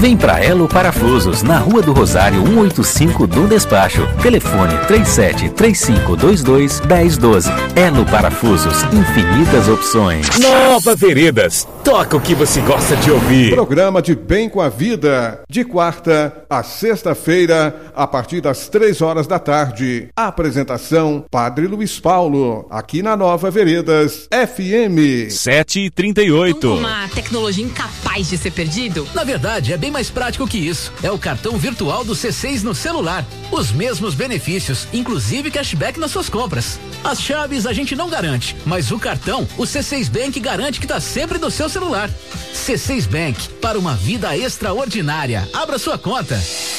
Vem pra Elo Parafusos, na Rua do Rosário 185 do Despacho. Telefone 3735221012. Elo Parafusos, infinitas opções. Nova Veredas, toca o que você gosta de ouvir. Programa de Bem com a Vida, de quarta a sexta-feira, a partir das 3 horas da tarde. Apresentação, Padre Luiz Paulo, aqui na Nova Veredas, FM 7h38. Uma tecnologia incapaz de ser perdido? Na verdade, é bem mais prático que isso. É o cartão virtual do C6 no celular. Os mesmos benefícios, inclusive cashback nas suas compras. As chaves a gente não garante, mas o cartão, o C6 Bank garante que tá sempre no seu celular. C6 Bank, para uma vida extraordinária. Abra sua conta.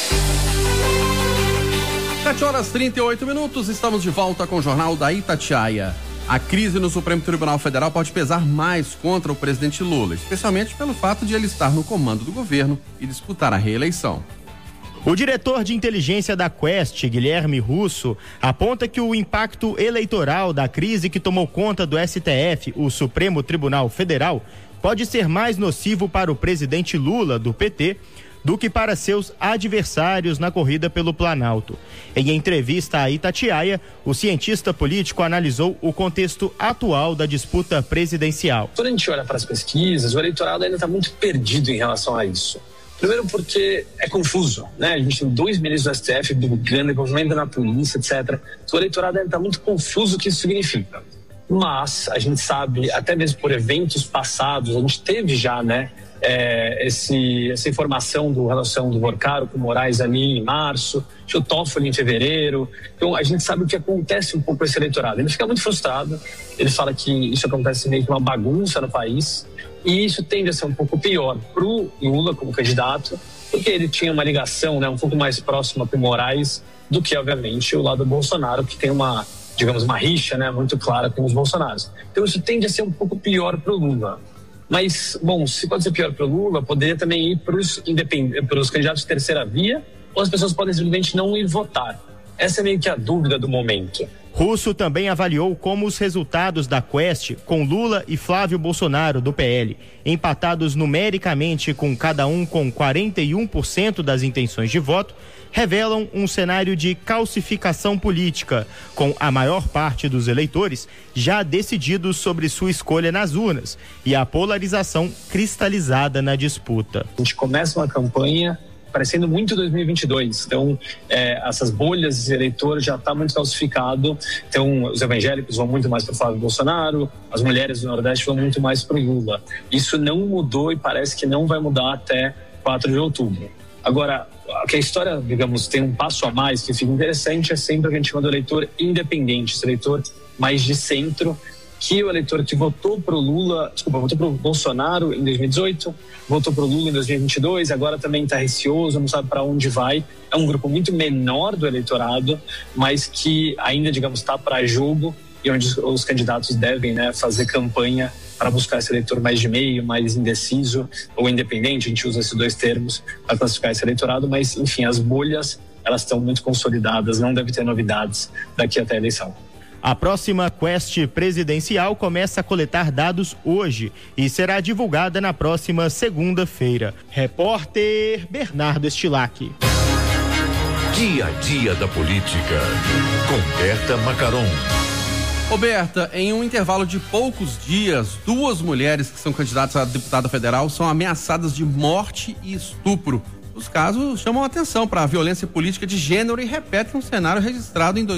7h38, estamos de volta com o Jornal da Itatiaia. A crise no Supremo Tribunal Federal pode pesar mais contra o presidente Lula, especialmente pelo fato de ele estar no comando do governo e disputar a reeleição. O diretor de inteligência da Quest, Guilherme Russo, aponta que o impacto eleitoral da crise que tomou conta do STF, o Supremo Tribunal Federal, pode ser mais nocivo para o presidente Lula, do PT, do que para seus adversários na corrida pelo Planalto. Em entrevista à Itatiaia, o cientista político analisou o contexto atual da disputa presidencial. Quando a gente olha para as pesquisas, o eleitorado ainda está muito perdido em relação a isso. Primeiro porque é confuso, né? A gente tem 2 ministros do STF brigando, envolvimento na polícia, etc. O eleitorado ainda está muito confuso o que isso significa. Mas a gente sabe, até mesmo por eventos passados, a gente teve já, né? Essa informação do relação do Vorcaro com o Moraes ali em março, o Toffoli em fevereiro. Então a gente sabe o que acontece um pouco com esse eleitorado. Ele fica muito frustrado, ele fala que isso acontece meio que uma bagunça no país, e isso tende a ser um pouco pior pro Lula como candidato, porque ele tinha uma ligação, né, um pouco mais próxima com o Moraes do que, obviamente, o lado do Bolsonaro, que tem uma rixa, né, muito clara com os bolsonaros. Então isso tende a ser um pouco pior pro Lula. Mas, bom, se pode ser pior para o Lula, poderia também ir para os candidatos de terceira via, ou as pessoas podem simplesmente não ir votar. Essa é meio que a dúvida do momento. Russo também avaliou como os resultados da Quest, com Lula e Flávio Bolsonaro, do PL, empatados numericamente com cada um com 41% das intenções de voto, revelam um cenário de calcificação política, com a maior parte dos eleitores já decididos sobre sua escolha nas urnas e a polarização cristalizada na disputa. A gente começa uma campanha parecendo muito 2022, então essas bolhas de eleitor já está muito calcificado, então os evangélicos vão muito mais para o Flávio Bolsonaro, as mulheres do Nordeste vão muito mais para o Lula. Isso não mudou e parece que não vai mudar até 4 de outubro. Agora, que a história, digamos, tem um passo a mais que fica interessante é sempre o que a gente chama do eleitor independente, esse eleitor mais de centro, que o eleitor que votou pro Bolsonaro em 2018, votou pro Lula em 2022, agora também está receoso, não sabe para onde vai. É um grupo muito menor do eleitorado, mas que ainda, digamos, está para jogo e onde os candidatos devem, né, fazer campanha para buscar esse eleitor mais de meio, mais indeciso ou independente. A gente usa esses 2 termos para classificar esse eleitorado, mas, enfim, as bolhas, elas estão muito consolidadas, não deve ter novidades daqui até a eleição. A próxima Quest presidencial começa a coletar dados hoje e será divulgada na próxima segunda-feira. Repórter Bernardo Estilac. Dia a dia da política, com Berta Macaron. Roberta, em um intervalo de poucos dias, 2 mulheres que são candidatas a deputada federal são ameaçadas de morte e estupro. Os casos chamam a atenção para a violência política de gênero e repetem um cenário registrado em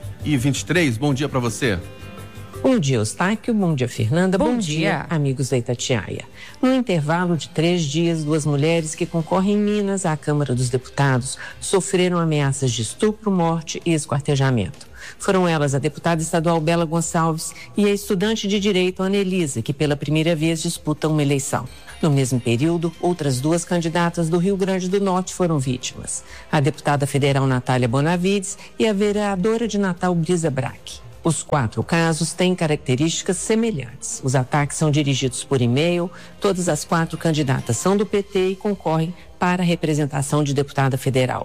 2023. Bom dia para você. Bom dia, Eustáquio. Bom dia, Fernanda. Bom dia, amigos da Itatiaia. No intervalo de 3 dias, 2 mulheres que concorrem em Minas à Câmara dos Deputados sofreram ameaças de estupro, morte e esquartejamento. Foram elas a deputada estadual Bela Gonçalves e a estudante de direito Anelisa, que pela primeira vez disputam uma eleição. No mesmo período, outras 2 candidatas do Rio Grande do Norte foram vítimas. A deputada federal Natália Bonavides e a vereadora de Natal Brisa Braque. Os 4 casos têm características semelhantes. Os ataques são dirigidos por e-mail, todas as 4 candidatas são do PT e concorrem para a representação de deputada federal.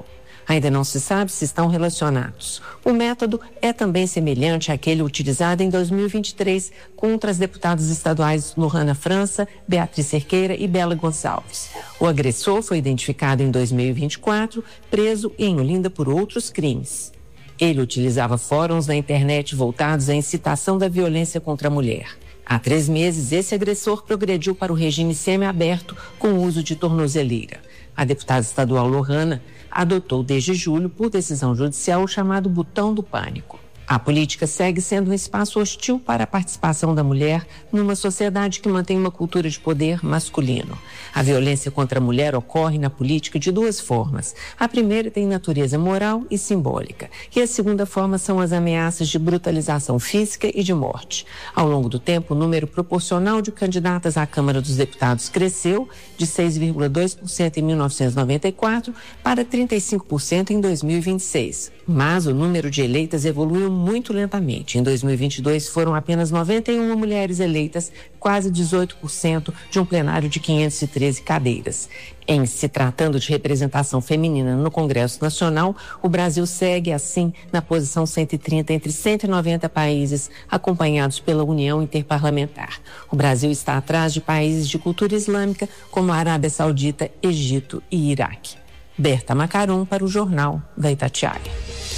Ainda não se sabe se estão relacionados. O método é também semelhante àquele utilizado em 2023 contra as deputadas estaduais Lohana França, Beatriz Cerqueira e Bela Gonçalves. O agressor foi identificado em 2024, preso em Olinda por outros crimes. Ele utilizava fóruns na internet voltados à incitação da violência contra a mulher. Há 3 meses, esse agressor progrediu para o regime semiaberto com o uso de tornozeleira. A deputada estadual Lohana adotou desde julho, por decisão judicial, o chamado botão do pânico. A política segue sendo um espaço hostil para a participação da mulher numa sociedade que mantém uma cultura de poder masculino. A violência contra a mulher ocorre na política de 2 formas. A primeira tem natureza moral e simbólica, e a segunda forma são as ameaças de brutalização física e de morte. Ao longo do tempo, o número proporcional de candidatas à Câmara dos Deputados cresceu de 6,2% em 1994 para 35% em 2026. Mas o número de eleitas evoluiu muito lentamente. Em 2022 foram apenas 91 mulheres eleitas, quase 18% de um plenário de 513 cadeiras. Em se tratando de representação feminina no Congresso Nacional, o Brasil segue assim na posição 130 entre 190 países acompanhados pela União Interparlamentar. O Brasil está atrás de países de cultura islâmica como a Arábia Saudita, Egito e Iraque. Berta Macaron para o Jornal da Itatiaia.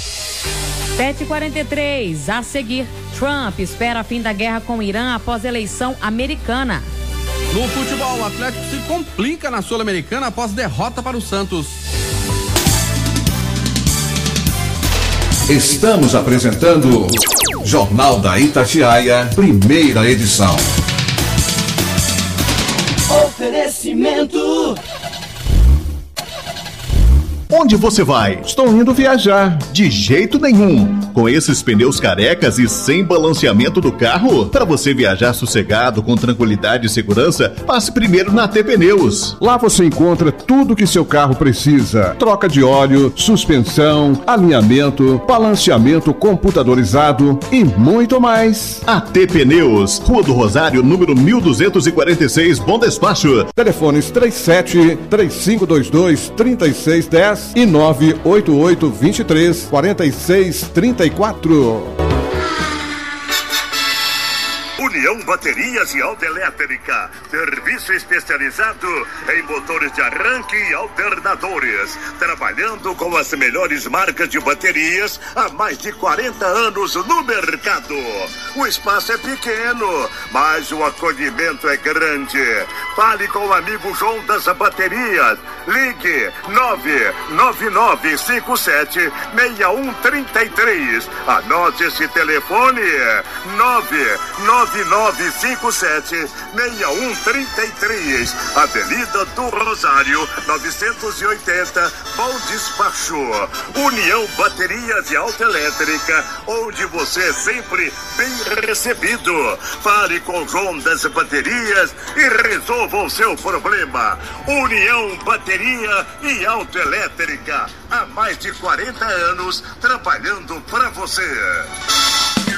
7h43, a seguir, Trump espera fim da guerra com o Irã após eleição americana. No futebol, o Atlético se complica na Sul-Americana após derrota para o Santos. Estamos apresentando Jornal da Itatiaia, primeira edição. Oferecimento. Onde você vai? Estou indo viajar. De jeito nenhum. Com esses pneus carecas e sem balanceamento do carro, para você viajar sossegado, com tranquilidade e segurança, passe primeiro na AT Pneus. Lá você encontra tudo que seu carro precisa. Troca de óleo, suspensão, alinhamento, balanceamento computadorizado e muito mais. AT Pneus, Rua do Rosário, número 1246, Bom Despacho. Telefones 37-3522-3610 e 988-23-4634. União Baterias e Autoelétrica, serviço especializado em motores de arranque e alternadores, trabalhando com as melhores marcas de baterias há mais de 40 anos no mercado. O espaço é pequeno, mas o acolhimento é grande. Fale com o amigo João das Baterias. Ligue 99957-6133. Anote esse telefone: 99957-6133. Avenida do Rosário, 980, Bom Despacho. União Baterias e Autoelétrica, onde você é sempre bem recebido. Fale com João das Baterias e resolva o seu problema. União Bateria e Autoelétrica, há mais de 40 anos trabalhando para você.